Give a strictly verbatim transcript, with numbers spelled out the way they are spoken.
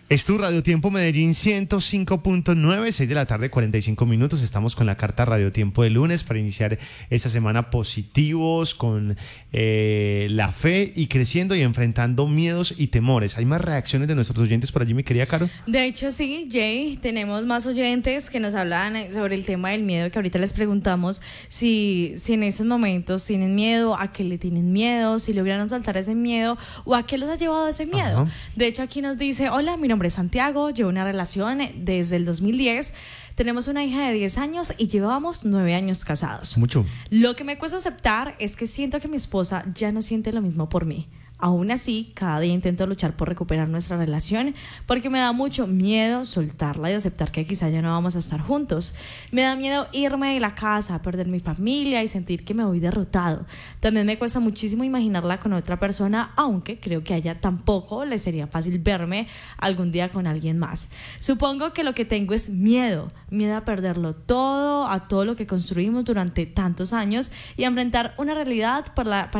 Es tu Radio Tiempo Medellín ciento cinco punto nueve, seis de la tarde, cuarenta y cinco minutos. Estamos con la carta Radio Tiempo de lunes para iniciar esta semana positivos, con eh, la fe y creciendo y enfrentando miedos y temores. ¿Hay más reacciones de nuestros oyentes por allí, mi querida Caro? De hecho, sí, Jay, tenemos más oyentes que nos hablan sobre el tema del miedo, que ahorita les preguntamos si, si en esos momentos tienen miedo, a qué le tienen miedo, si lograron soltar ese miedo o a qué los ha llevado ese miedo. Ajá. De hecho, aquí nos dice: hola, mi nombre es Santiago, llevo una relación desde el dos mil diez, tenemos una hija de diez años y llevábamos nueve años casados. Mucho. Lo que me cuesta aceptar es que siento que mi esposa ya no siente lo mismo por mí. Aún así, cada día intento luchar por recuperar nuestra relación porque me da mucho miedo soltarla y aceptar que quizá ya no vamos a estar juntos. Me da miedo irme de la casa, perder mi familia y sentir que me voy derrotado. También me cuesta muchísimo imaginarla con otra persona, aunque creo que a ella tampoco le sería fácil verme algún día con alguien más. Supongo que lo que tengo es miedo, miedo a perderlo todo, a todo lo que construimos durante tantos años y a enfrentar una realidad para la, para